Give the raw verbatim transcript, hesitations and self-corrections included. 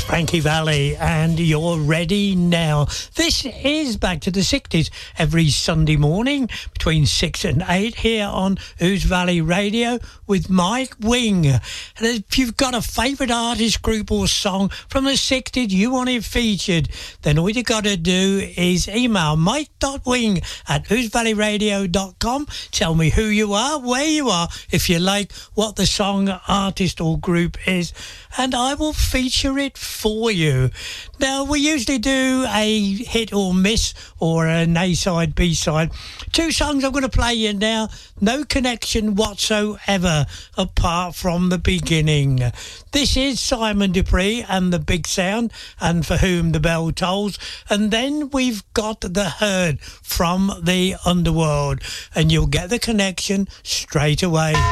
Frankie Valli, and you're ready now. This is Back to the sixties every Sunday morning between six and eight here on Ouse Valley Radio with Mike Wing. And if you've got a favourite artist, group or song from the sixties you want it featured, then all you got to do is email mike dot wing at ouse valley radio dot com. Tell me who you are, where you are, if you like, what the song, artist or group is, and I will feature it for you. Now, we usually do a hit or miss or an A-side, B-side. Two songs I'm going to play you now, no connection whatsoever apart from the beginning. This is Simon Dupree and the Big Sound, and For Whom the Bell Tolls. And then we've got The Herd from the Underworld, and you'll get the connection straight away.